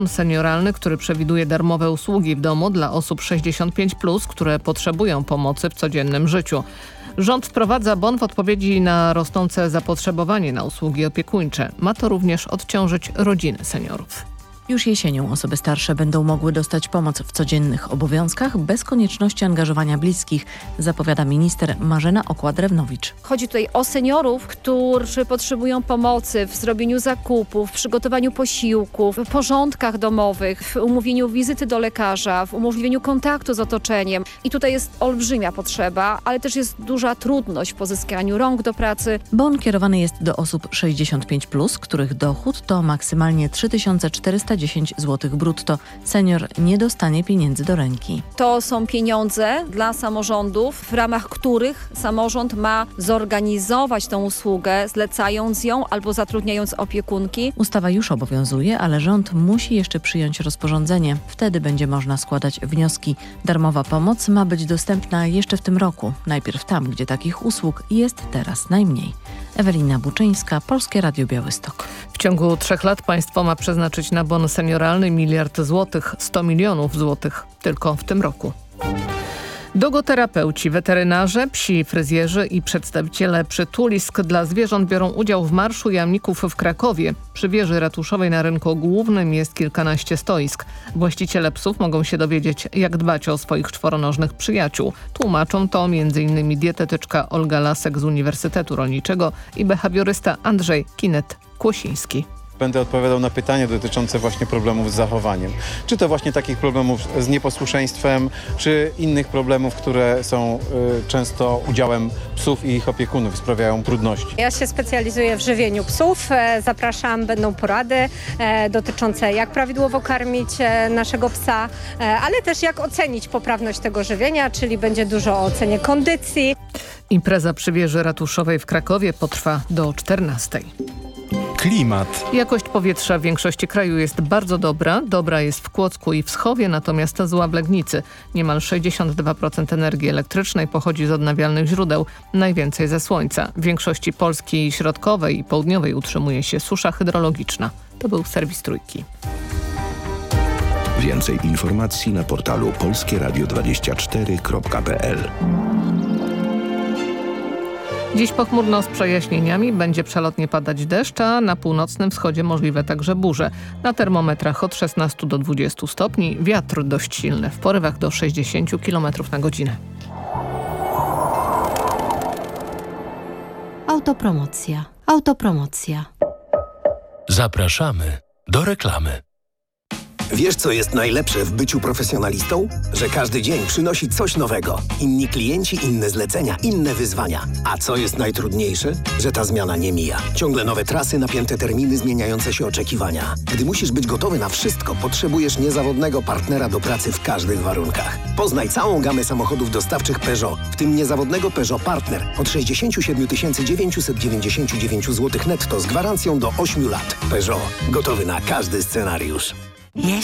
Senioralny, który przewiduje darmowe usługi w domu dla osób 65+, które potrzebują pomocy w codziennym życiu. Rząd wprowadza bon w odpowiedzi na rosnące zapotrzebowanie na usługi opiekuńcze. Ma to również odciążyć rodziny seniorów. Już jesienią osoby starsze będą mogły dostać pomoc w codziennych obowiązkach bez konieczności angażowania bliskich, zapowiada minister Marzena Okła-Drewnowicz. Chodzi tutaj o seniorów, którzy potrzebują pomocy w zrobieniu zakupów, w przygotowaniu posiłków, w porządkach domowych, w umówieniu wizyty do lekarza, w umożliwieniu kontaktu z otoczeniem. I tutaj jest olbrzymia potrzeba, ale też jest duża trudność w pozyskiwaniu rąk do pracy. Bon kierowany jest do osób 65+, których dochód to maksymalnie 3410 zł brutto. Senior nie dostanie pieniędzy do ręki. To są pieniądze dla samorządów, w ramach których samorząd ma zorganizować tą usługę, zlecając ją albo zatrudniając opiekunki. Ustawa już obowiązuje, ale rząd musi jeszcze przyjąć rozporządzenie. Wtedy będzie można składać wnioski. Darmowa pomoc ma być dostępna jeszcze w tym roku. Najpierw tam, gdzie takich usług jest teraz najmniej. Ewelina Buczyńska, Polskie Radio Białystok. W ciągu 3 lat państwo ma przeznaczyć na bon senioralny 1 miliard złotych, 100 milionów złotych tylko w tym roku. Dogoterapeuci, weterynarze, psi fryzjerzy i przedstawiciele przytulisk dla zwierząt biorą udział w Marszu Jamników w Krakowie. Przy wieży ratuszowej na rynku głównym jest kilkanaście stoisk. Właściciele psów mogą się dowiedzieć, jak dbać o swoich czworonożnych przyjaciół. Tłumaczą to m.in. dietetyczka Olga Lasek z Uniwersytetu Rolniczego i behawiorysta Andrzej Kinet-Kłosiński. Będę odpowiadał na pytania dotyczące właśnie problemów z zachowaniem. Czy to właśnie takich problemów z nieposłuszeństwem, czy innych problemów, które są często udziałem psów i ich opiekunów i sprawiają trudności. Ja się specjalizuję w żywieniu psów. Zapraszam, będą porady dotyczące jak prawidłowo karmić naszego psa, ale też jak ocenić poprawność tego żywienia, czyli będzie dużo o ocenie kondycji. Impreza przy wieży ratuszowej w Krakowie potrwa do 14. Klimat. Jakość powietrza w większości kraju jest bardzo dobra. Dobra jest w Kłodzku i w Wschowie, natomiast zła w Legnicy. Niemal 62% energii elektrycznej pochodzi z odnawialnych źródeł, najwięcej ze słońca. W większości Polski środkowej i południowej utrzymuje się susza hydrologiczna. To był serwis Trójki. Więcej informacji na portalu polskieradio24.pl. Dziś pochmurno z przejaśnieniami, będzie przelotnie padać deszcz, a na północnym wschodzie możliwe także burze. Na termometrach od 16 do 20 stopni, wiatr dość silny, w porywach do 60 km na godzinę. Autopromocja. Zapraszamy do reklamy. Wiesz, co jest najlepsze w byciu profesjonalistą? Że każdy dzień przynosi coś nowego. Inni klienci, inne zlecenia, inne wyzwania. A co jest najtrudniejsze? Że ta zmiana nie mija. Ciągle nowe trasy, napięte terminy, zmieniające się oczekiwania. Gdy musisz być gotowy na wszystko, potrzebujesz niezawodnego partnera do pracy w każdych warunkach. Poznaj całą gamę samochodów dostawczych Peugeot, w tym niezawodnego Peugeot Partner od 67 999 zł netto z gwarancją do 8 lat. Peugeot. Gotowy na każdy scenariusz.